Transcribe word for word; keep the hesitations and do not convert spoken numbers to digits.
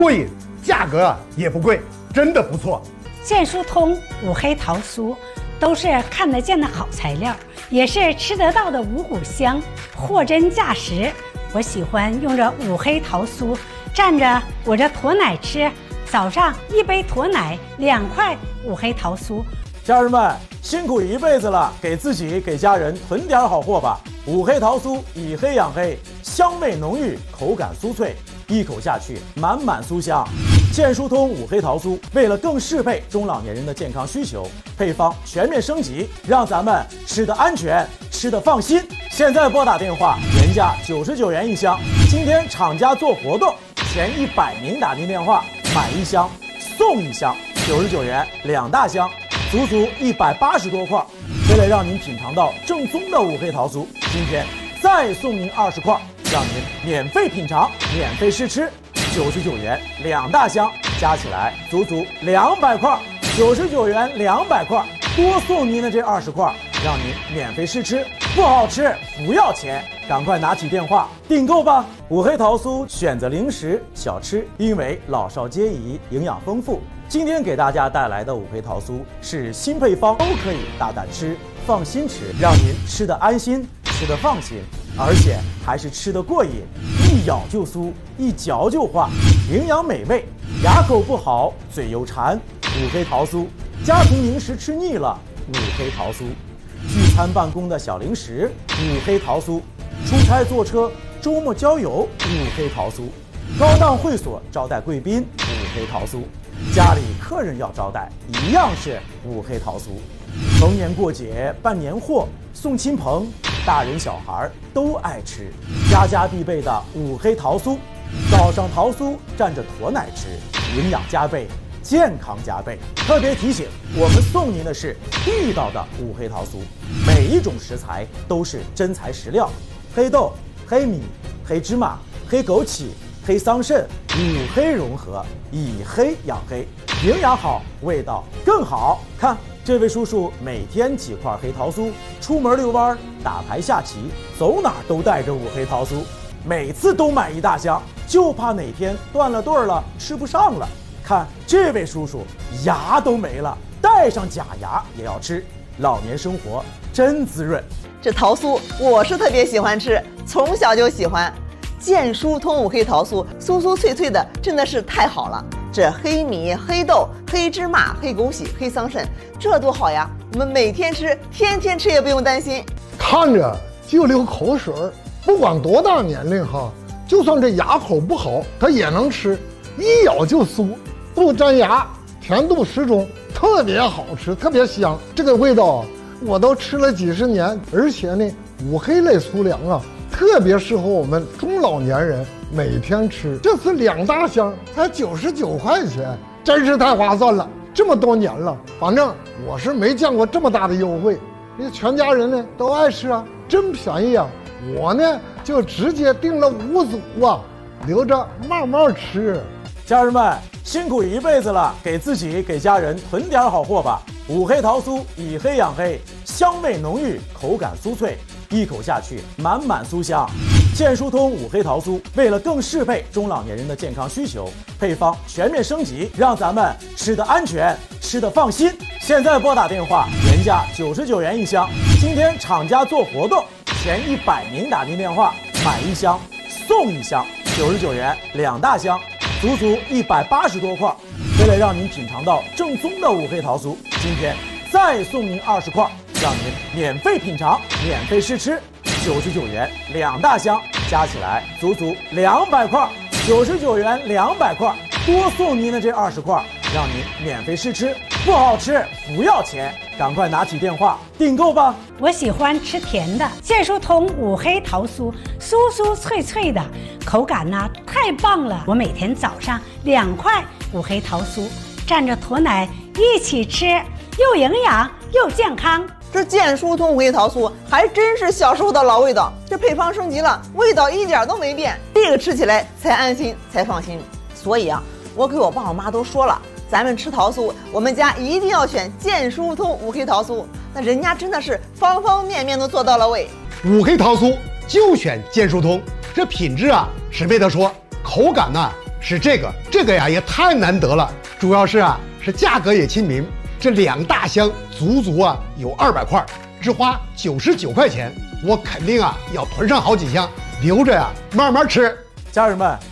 过瘾，价格啊也不贵，真的不错。 健舒通五黑桃酥都是看得见的好材料，也是吃得到的五谷香，货真价实。我喜欢用这五黑桃酥蘸着我这驼奶吃，早上一杯驼奶，两块五黑桃酥。 家人们辛苦一辈子了，给自己给家人囤点好货吧。五黑桃酥以黑养黑，香味浓郁，口感酥脆，一口下去满满酥香。健舒通五黑桃酥为了更适配中老年人的健康需求，配方全面升级，让咱们吃得安全，吃得放心。现在拨打电话，原价九十九元一箱，今天厂家做活动，前一百名打进电话买一箱送一箱，九十九元两大箱，足足一百八十多块。为了让您品尝到正宗的五黑桃酥，今天再送您二十块，让您免费品尝，免费试吃。九十九元两大箱，加起来足足两百块，九十九元两百块，多送您的这二十块，让您免费试吃，不好吃不要钱，赶快拿起电话订购吧！五黑桃酥选择零食小吃，因为老少皆宜，营养丰富。今天给大家带来的五黑桃酥是新配方，都可以大胆吃，放心吃，让您吃得安心，吃得放心，而且还是吃得过瘾，一咬就酥，一嚼就化，营养美味，牙口不好，嘴又馋。五黑桃酥，家庭零食吃腻了，五黑桃酥；聚餐办公的小零食，五黑桃酥；出差坐车，周末郊游，五黑桃酥；高档会所招待贵宾，五黑桃酥；家里客人要招待，一样是五黑桃酥。逢年过节办年货，送亲朋，大人小孩都爱吃，家家必备的五黑桃酥。早上桃酥蘸着驼奶吃，营养加倍，健康加倍。特别提醒，我们送您的是地道的五黑桃酥，每一种食材都是真材实料，黑豆、黑米、黑芝麻、黑枸杞、黑桑葚，五黑融合，以黑养黑，营养好，味道更好。看这位叔叔每天几块黑桃酥，出门遛弯、打牌下棋，走哪都带着五黑桃酥，每次都买一大箱，就怕哪天断了顿儿了，吃不上了。看这位叔叔牙都没了，带上假牙也要吃，老年生活真滋润。 这桃酥我是特别喜欢吃，从小就喜欢。健舒通五黑桃酥，酥酥脆脆的，真的是太好了。这黑米、黑豆、黑芝麻、黑枸杞、黑桑葚，这多好呀！我们每天吃，天天吃也不用担心。 看着就流口水，不管多大年龄哈，就算这牙口不好，他也能吃，一咬就酥，不粘牙，甜度适中，特别好吃，特别香。这个味道我都吃了几十年，而且呢，五黑类粗粮啊，特别适合我们中老年人每天吃。这次两大箱才九十九块钱，真是太划算了。这么多年了，反正我是没见过这么大的优惠。这全家人呢都爱吃啊，真便宜啊！我呢就直接订了五组啊，留着慢慢吃。 家人们辛苦一辈子了，给自己给家人囤点好货吧。五黑桃酥以黑养黑，香味浓郁，口感酥脆，一口下去满满酥香。健舒通五黑桃酥为了更适配中老年人的健康需求，配方全面升级，让咱们吃得安全，吃得放心。现在拨打电话，原价九十九元一箱，今天厂家做活动，前一百名打进电话买一箱送一箱，九十九元两大箱，足足一百八十多块。为了让您品尝到正宗的五黑桃酥，今天再送您二十块，让您免费品尝，免费试吃。九十九元两大箱，加起来足足两百块，九十九元两百块，多送您的这二十块，让您免费试吃，不好吃不要钱，赶快拿起电话订购吧！ 我喜欢吃甜的，健舒通五黑桃酥，酥酥脆脆的，口感呢太棒了。我每天早上两块五黑桃酥，蘸着驼奶一起吃，又营养又健康。 这健舒通五黑桃酥还真是小时候的老味道，这配方升级了，味道一点都没变，这个吃起来才安心才放心。所以啊，我给我爸我妈都说了，咱们吃桃酥，我们家一定要选健舒通五黑桃酥，那人家真的是方方面面都做到了位。 五黑桃酥就选健舒通，这品质啊是没得说，口感呢是这个，这个呀也太难得了，主要是啊是价格也亲民，这两大箱足足啊有二百块，只花九十九块钱，我肯定啊要囤上好几箱，留着呀慢慢吃。 家人们，